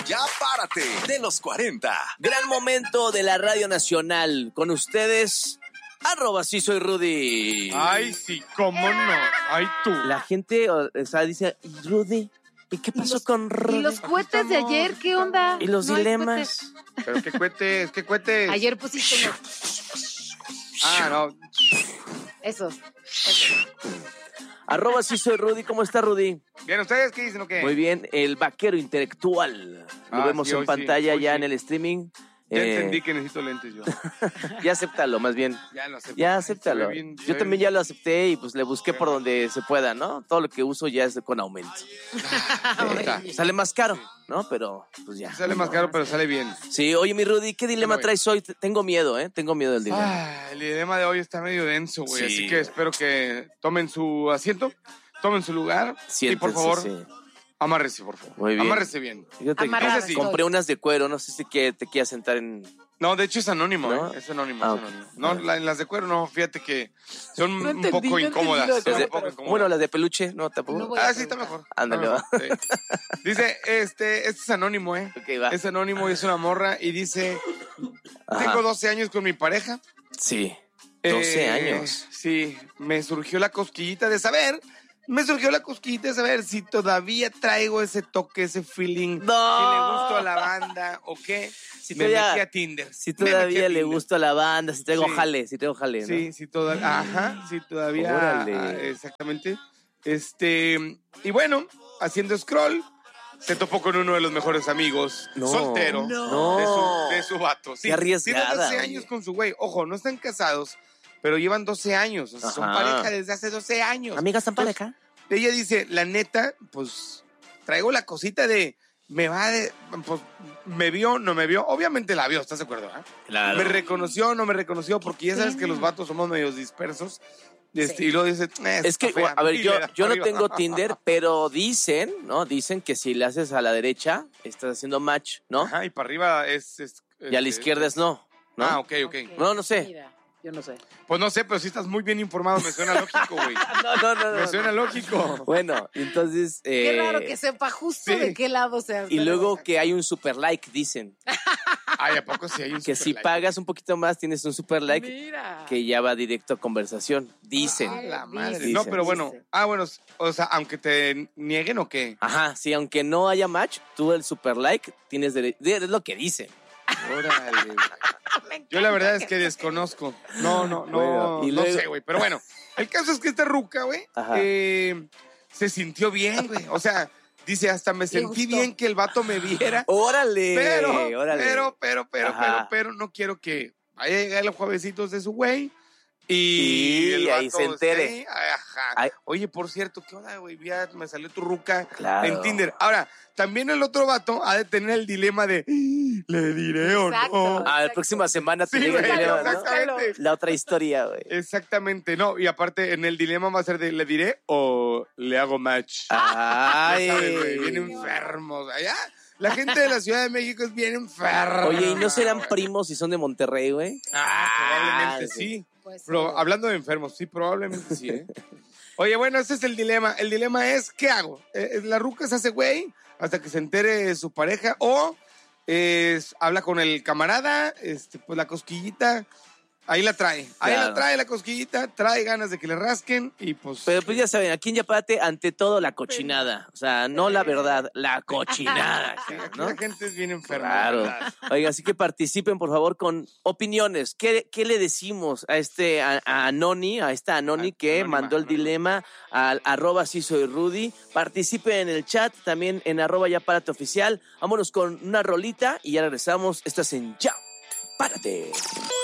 Ya Párate, de los 40. Gran momento de la Radio Nacional. Con ustedes, @sí soy Rudy. Ay, sí, cómo no. Ay, tú. La gente, o sea, dice, Rudy, ¿y qué pasó con Rudy? ¿Y los cohetes de ayer? ¿Qué onda? ¿Y los ¿No hay dilemas? Pero qué cohetes, qué cohetes. Ayer pusiste no. esos. @sí soy Rudy. ¿Cómo está, Rudy? Bien, ¿ustedes qué dicen o qué? Muy bien, el vaquero intelectual. Lo vemos sí, en hoy pantalla sí, hoy ya sí. en el streaming. Ya entendí que necesito lentes yo. Ya acéptalo, más bien. Ya lo acepto. Ya acéptalo. Se ve bien, Yo también ya lo acepté y pues le busqué por Bueno. donde se pueda, ¿no? Todo lo que uso ya es con aumento. Sale más caro, ¿no? Pero pues ya. Sale más caro, pero sale bien. Sí, oye, mi Rudy, ¿qué dilema Bueno. traes hoy? Tengo miedo, ¿eh? Tengo miedo del dilema. El dilema de hoy está medio denso, güey. Sí. Así que espero que tomen su asiento, tomen su lugar. Siéntense, y por favor, sí. amárrese, por favor. Muy bien. Amárrese bien. Fíjate que Amarrado estoy. compré unas de cuero, no sé si que te quieras sentar en... No, de hecho es anónimo, ¿No? Es anónimo, Ah, es anónimo. No, las de cuero no, fíjate que son No un entendí, poco no incómodas. entendí Son lo un de- poco incómodas. Bueno, las de peluche, no, tampoco. No voy a Sí, está mejor. Ándale, Está va. mejor, sí. Dice, este es anónimo, Ok, va. Es anónimo y es una morra y dice, Ajá. tengo 12 años con mi pareja. Sí, 12 años. Sí, me surgió la cosquillita de saber. Si todavía traigo ese toque, ese feeling. ¡No! Si le gusto a la banda o qué. Si me todavía- metí a Tinder. Si Me metí todavía a le Tinder. gusta la banda, si traigo Sí. jale, ¿no? Sí, sí, todavía. Ajá, sí, todavía. Órale. Exactamente. Y bueno, haciendo scroll, se topó con uno de los mejores amigos, No. soltero, No. de su vato. Sí, Qué arriesgada, tiene 12 oye. años con su güey. Ojo, no están casados, pero llevan 12 años. O sea, son Ajá. pareja desde hace 12 años. Amigas, ¿están para acá? Ella dice, la neta, pues, traigo la cosita de, pues, me vio, no me vio. Obviamente la vio, ¿estás de acuerdo? Claro. Me reconoció, no me reconoció, porque ya sabes que los vatos somos medios dispersos. Y luego dice, Es que, está fea", a ver, y yo le da no arriba. tengo Tinder, pero dicen, ¿no? Dicen que si le haces a la derecha, estás haciendo match, ¿no? Ajá, y para arriba es Y a la izquierda es no, ¿no? Ah, ok. No, no sé. Mira, yo no sé. Pues no sé, pero sí estás muy bien informado, me suena lógico, güey. No. Me suena lógico. Bueno, entonces... Qué raro que sepa justo sí. de qué lado se Y luego que hay un super like, dicen. Ay, ¿a poco sí hay un Que si super like? pagas un poquito más, tienes un super like Mira. que ya va directo a conversación. Dicen. Ah, la madre. Dicen. No, pero bueno. Dicen. Bueno, o sea, aunque te nieguen o qué. Ajá, sí, aunque no haya match, tú el super like tienes derecho. Es lo que dicen. Órale. Yo la verdad es que desconozco. No, Bueno, y no luego- sé, güey. Pero bueno, el caso es que esta ruca, güey, Ajá. se sintió bien, güey. O sea, dice, hasta me sentí gustó. bien que el vato me viera. ¡Órale! órale. Ajá. Pero no quiero que vaya a llegar los juevesitos de su güey y el ahí vato se entere. esté, ajá. Ay. Oye, por cierto, ¿qué onda, güey? Ya me salió tu ruca Claro. en Tinder. Ahora, también el otro vato ha de tener el dilema de, ¿le diré o Exacto. no? La próxima semana te Sí, llega el güey, dilema, ¿no? exactamente. La otra historia, güey. Exactamente, no. Y aparte, en el dilema va a ser de, ¿le diré o le hago match? Ay. Ya sabes, güey, bien enfermos. Allá, la gente de la Ciudad de México es bien enferma. Oye, ¿y no serán primos si son de Monterrey, güey? Probablemente sí. sí. Pues, Pero, hablando de enfermos, sí, probablemente sí, ¿eh? Oye, bueno, ese es el dilema. El dilema es, ¿qué hago? La ruca se hace güey hasta que se entere su pareja o habla con el camarada, pues la cosquillita, ahí la trae. Ahí Claro. la trae la cosquillita, trae ganas de que le rasquen y pues... Pero pues ya saben, aquí en Yapate, ante todo la cochinada. O sea, no la verdad, la cochinada, Aquí ¿no? la gente es bien enferma. Claro. ¿verdad? Oiga, así que participen, por favor, con opiniones. ¿Qué le decimos a a Anoni, a esta Anoni que Anónima, mandó el anónima. dilema al @sí soy Rudy? Participen en el chat, también en @yapárate oficial. Vámonos con una rolita y ya regresamos. Estás en Ya Párate.